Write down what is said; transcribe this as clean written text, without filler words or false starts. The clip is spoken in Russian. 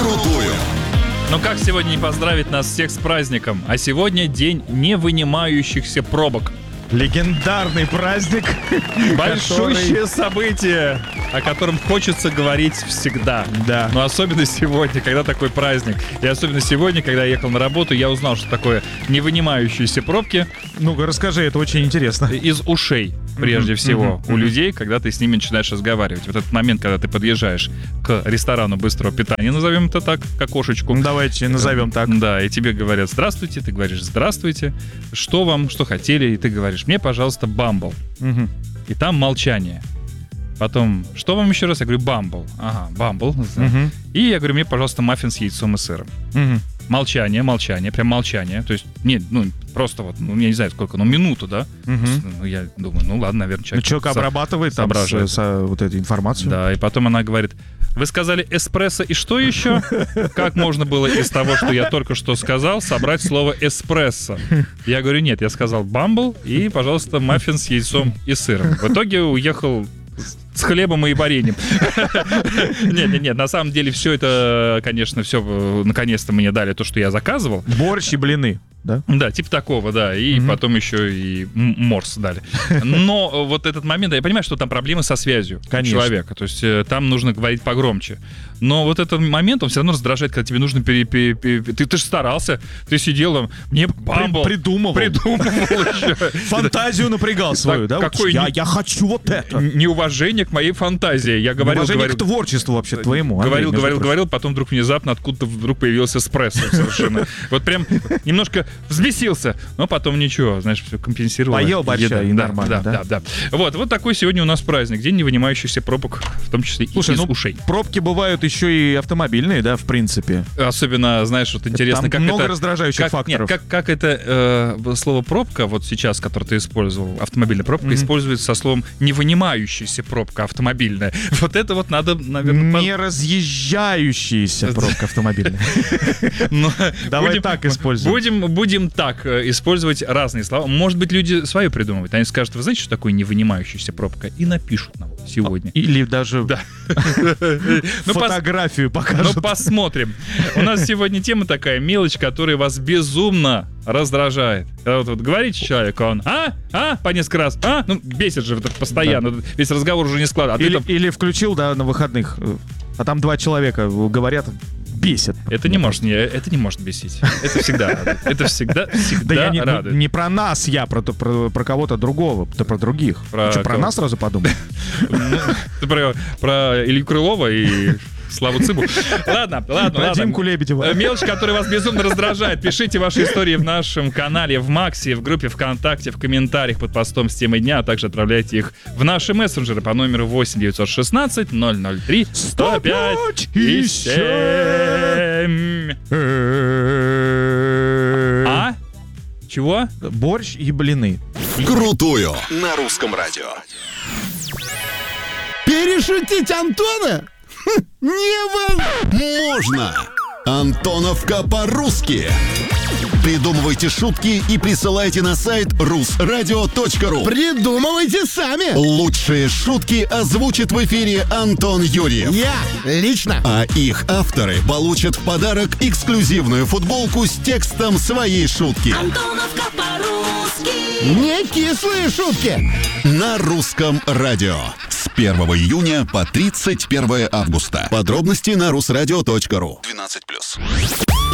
Крутую. Ну как сегодня не поздравить нас всех с праздником? А сегодня день невынимающихся пробок. Легендарный праздник. Большущее событие, о котором хочется говорить всегда. Да. Но особенно сегодня, когда такой праздник. И особенно сегодня, когда я ехал на работу, я узнал, что такое невынимающиеся пробки. Ну-ка, расскажи, это очень интересно. Из ушей, прежде всего, у людей, когда ты с ними начинаешь разговаривать. Вот этот момент, когда ты подъезжаешь к ресторану быстрого питания, назовем это так, к окошечку. Ну, давайте назовем так. Да, и тебе говорят «здравствуйте», ты говоришь «здравствуйте», что вам, что хотели, и ты говоришь «мне, пожалуйста, бамбл». И там молчание. Потом, что вам еще раз? Я говорю «бамбл». Ага, бамбл. И я говорю «мне, пожалуйста, маффин с яйцом и сыром». Молчание, прям молчание. То есть, нет, просто вот, я не знаю сколько, минуту, да? Я думаю, ладно, наверное, человек... Человек обрабатывает там вот эту информацию. Да, и потом она говорит: вы сказали эспрессо и что еще? Как можно было из того, что я только что сказал, собрать слово эспрессо? Я говорю, нет, я сказал бамбл и, пожалуйста, маффин с яйцом и сыром. В итоге уехал с хлебом и вареньем. Нет, на самом деле все это, конечно, все наконец-то мне дали то, что я заказывал. Борщ и блины, да? Да, типа такого, да. И потом еще и морс дали. Но вот этот момент, я понимаю, что там проблемы со связью человека. То есть там нужно говорить погромче. Но вот этот момент, он все равно раздражает, когда тебе нужно Ты же старался, ты сидел, мне бамбл. Придумывал еще. Фантазию напрягал свою, да? Я хочу вот это. Неуважение к моей фантазии. Я говорил, уважение к творчеству вообще твоему. Говорил, потом вдруг внезапно откуда-то вдруг появился эспрессо совершенно. Вот прям немножко взбесился, но потом ничего, знаешь, все компенсировало. Поел борща и нормально, да. Вот такой сегодня у нас праздник. День невынимающихся пробок, в том числе и из ушей. Пробки бывают еще и автомобильные, да, в принципе. Особенно, знаешь, вот интересно, там как много это... раздражающих факторов. Как это слово пробка, вот сейчас, которое ты использовал, автомобильная пробка, используется со словом невынимающаяся пробка автомобильная. Вот это вот надо, наверное... Не разъезжающаяся пробка автомобильная. Давай так используем. Будем так использовать разные слова. Может быть, люди свое придумывают. Они скажут, вы знаете, что такое невынимающаяся пробка? И напишут нам сегодня. Или даже фотографию покажут. Ну, посмотрим. У нас сегодня тема такая, мелочь, которая вас безумно раздражает. Когда вот говорите человеку, он по несколько раз, бесит же вот это постоянно. Да. Весь разговор уже не складывается. Или включил, да, на выходных, а там два человека говорят, бесит. Это не может бесить. Это всегда радует. Это всегда радует. Не про нас я, про кого-то другого, про других. Про нас сразу подумал? Ты про Илью Крылова и Славу Цыбу. Ладно. Димку Лебедева. Мелочь, которая вас безумно раздражает. Пишите ваши истории в нашем канале, в Максе, в группе ВКонтакте, в комментариях под постом с темой дня, а также отправляйте их в наши мессенджеры по номеру 8 916 003 105 и 7. Чего? Борщ и блины. Крутую на русском радио. Перешутить Антона? Невозможно! Антоновка по-русски. Придумывайте шутки и присылайте на сайт rusradio.ru. Придумывайте сами. Лучшие шутки озвучит в эфире Антон Юрьев. Я лично. А их авторы получат в подарок эксклюзивную футболку с текстом своей шутки. Антоновка по-русски. Не кислые шутки. На русском радио. С 1 июня по 31 августа. Подробности на rusradio.ru. 12+.